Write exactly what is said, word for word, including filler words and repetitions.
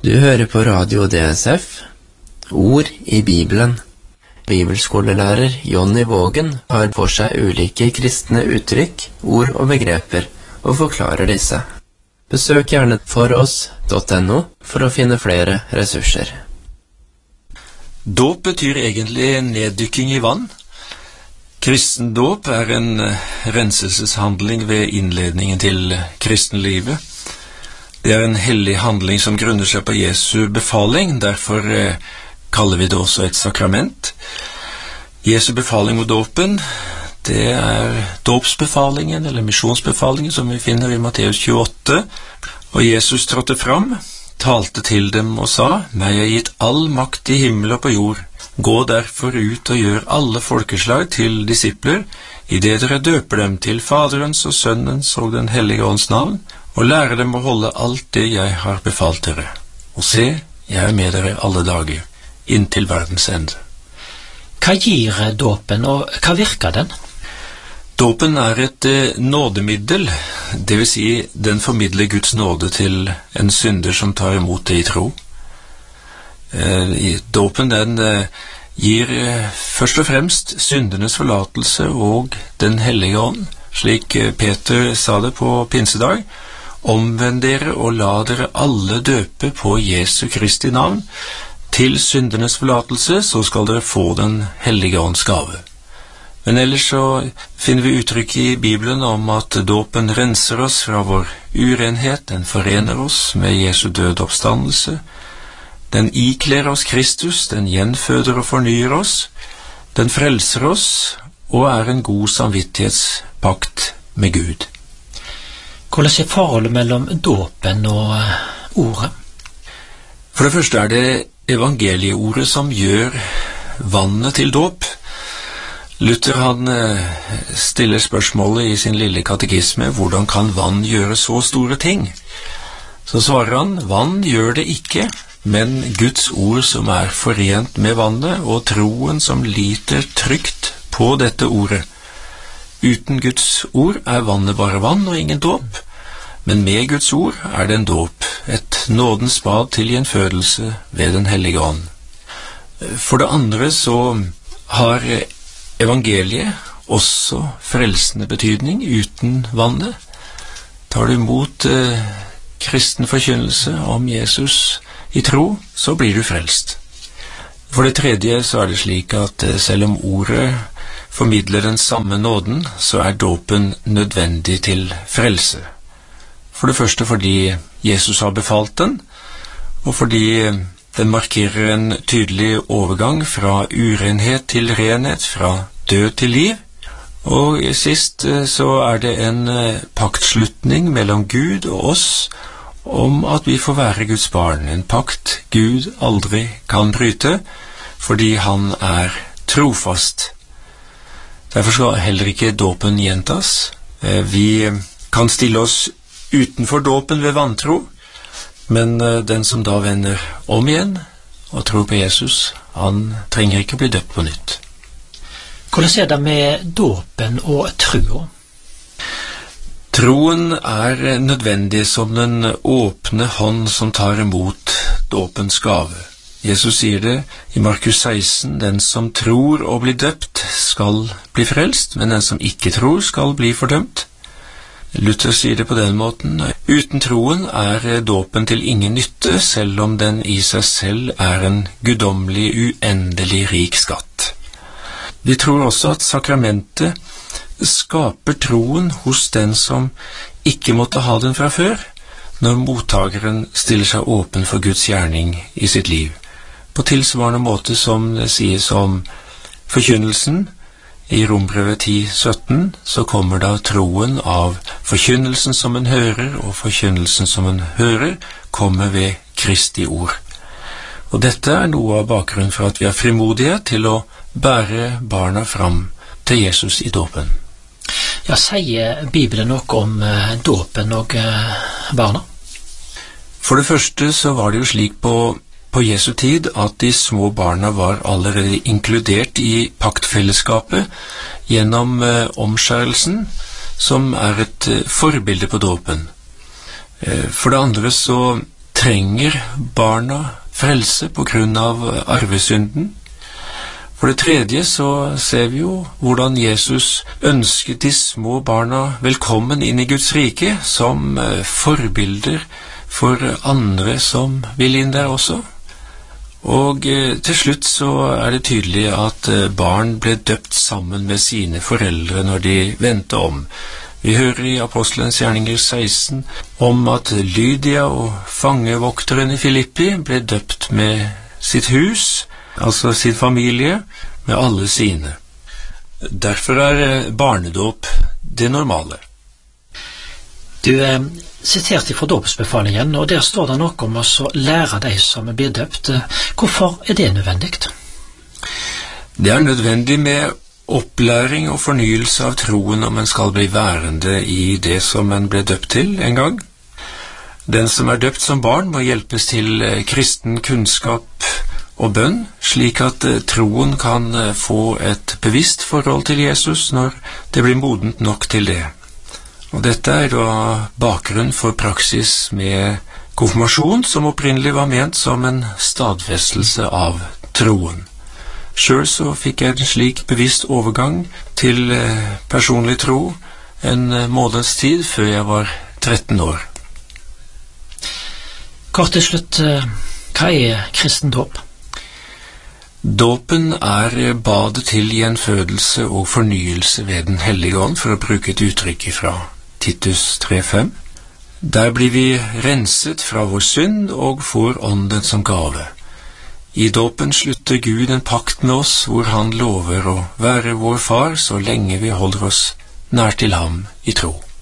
Du hører på Radio D S F, Ord i Bibelen. Bibelskolelærer Jonny Vågen har for seg ulike kristne uttrykk, ord og begreper, og forklarer disse. Besøk gjerne foross punktum no for å finne flere ressurser. Dåp betyr egentlig neddykking i vann. Kristendåp er en renselseshandling ved innledningen til kristenlivet. Det er en hellig handling som grunner seg på Jesu befaling, derfor eh, kaller vi det også et sakrament. Jesu befaling og dåpen, det er dåpsbefalingen eller misjonsbefalingen som vi finner i Matteus tjueåtte. Og Jesus trådte fram, talte til dem og sa: «Meg er gitt all makt i himmel og på jord. Gå derfor ut og gjør alle folkeslag til disipler, i det dere døper dem til Faderens og Sønnens og den hellige ånds navn, og lærer dem å holde alt det jeg har befalt dere. Og se, jeg er med dere alle dager, inntil verdens ende.» Hva gir dåpen, og hva virker den? Dåpen er et eh, nådemiddel, det vil si den formidler Guds nåde til en synder som tar imot det i tro. Eh, dåpen den eh, gir eh, først og fremst syndernes forlatelse og den hellige ånd, slik eh, Peter sa det på pinsedag: «Omvend dere og la dere alle døpe på Jesu Kristi navn, til syndernes forlatelse, så skal dere få den hellige ånds gave.» Men ellers så finner vi uttrykk i Bibelen om at dåpen renser oss fra vår urenhet, den forener oss med Jesu død oppstandelse, den ikler oss Kristus, den gjenføder og fornyer oss, den frelser oss og er en god samvittighetspakt med Gud. Hvordan er forholdet mellom dåpen og ordet? For det første er det evangelieordet som gjør vannet til dåp. Luther han stiller spørsmålet i sin lille katekisme: hvordan kan vann gjøre så store ting? Så svarer han: vann gjør det ikke, men Guds ord som er forent med vannet, og troen som liter trygt på dette ordet. Uten Guds ord er vannet bare vann og ingen dåp, men med Guds ord er det en dåp, et nådens bad til gjenfødelse ved den hellige ånd. For det andre så har evangeliet også frelsende betydning. Uten vannet tar du imot eh, kristen forkynnelse om Jesus i tro, så blir du frelst. For det tredje så er det slik at eh, selv om ordet formidler den samme nåden, så er dåpen nødvendig til frelse. For det første fordi Jesus har befalt den, og fordi den markerer en tydelig overgang fra urenhet til renhet, fra død til liv. Og sist så er det en paktslutning mellom Gud og oss om at vi får være Guds barn, en pakt Gud aldri kan bryte, fordi han er trofast. Derfor skal heller ikke dåpen gjentas. Vi kan stille oss utenfor dåpen ved vantro, men den som da vender om igjen og tror på Jesus, han trenger ikke bli døpt på nytt. Hvordan er det med dåpen og troen? Troen er nødvendig som den åpne hånd som tar imot dåpens gave. Jesus sier det i Markus seksten: «Den som tror og blir døpt skal bli frelst, men den som ikke tror skal bli fordømt.» Luther sier det på den måten: «Uten troen er dåpen til ingen nytte, selv om den i seg selv er en guddommelig, uendelig rik skatt.» Vi tror også at sakramentet skaper troen hos den som ikke måtte ha den fra før, når mottageren stiller seg åpen for Guds gjerning i sitt liv. På tilsvarende måte som det sies om forkynnelsen i Rombrevet ti sytten, så kommer da troen av forkynnelsen som en hører, og forkynnelsen som en hører kommer ved Kristi ord. Og dette er noe av bakgrunnen for at vi har frimodighet til å bære barna fram til Jesus i dåpen. Ja, sier Bibelen noe om uh, dåpen og uh, barna? For det første så var det jo slik på, på Jesu tid at de små barna var allerede inkludert i paktfellesskapet gjennom uh, omskjærelsen, som er et uh, forbilde på dåpen. Uh, for det andre så trenger barna frelse på grunn av arvesynden. For det tredje så ser vi jo hvordan Jesus ønsket de små barna velkommen inn i Guds rike som forbilder for andre som vil inn der også. Og eh, til slutt så er det tydelig at eh, barn ble døpt sammen med sine foreldre når de vendte om. Vi hører i Apostelens gjerninger seksten om at Lydia og fangevokteren i Filippi ble døpt med sitt hus, altså sin familie, med alle sine. Derfor er eh, barnedåp det normale. Du eh, siterte fra dåpsbefalingen, og der står det noe om å lære de som blir døpt. Hvorfor er det nødvendig? Det er nødvendig med opplæring og fornyelse av troen om en skal bli værende i det som en ble døpt til en gang. Den som er døpt som barn må hjelpes til kristen kunnskap og bønn, slik at troen kan få et bevisst forhold til Jesus når det blir modent nok til det. Og dette er da bakgrunn for praksis med konfirmasjon, som opprinnelig var ment som en stadfestelse av troen. Selv så fikk jeg en slik bevisst overgang til personlig tro en måneds tid før jeg var tretten år. Kort til slutt, hva er kristen dåp? Dåpen er badet til gjenfødelse og fornyelse ved den hellige ånd, for å bruke et uttrykk fra Titus tre fem. Der blir vi renset fra vår synd og får ånden som gave. I dåpen slutter Gud en pakt med oss, hvor han lover å være vår far så lenge vi holder oss nær til ham i tro.